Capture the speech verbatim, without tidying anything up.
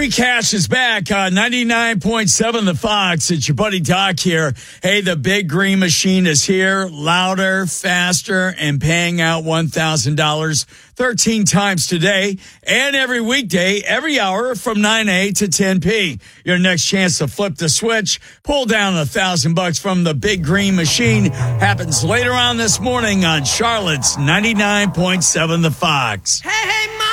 Free cash is back on ninety-nine point seven The Fox. It's your buddy Doc here. Hey, the big green machine is here, louder, faster, and paying out one thousand dollars thirteen times today and every weekday, every hour from nine a to ten p. Your next chance to flip the switch, pull down a thousand bucks from the big green machine happens later on this morning on Charlotte's ninety-nine point seven The Fox. Hey, hey,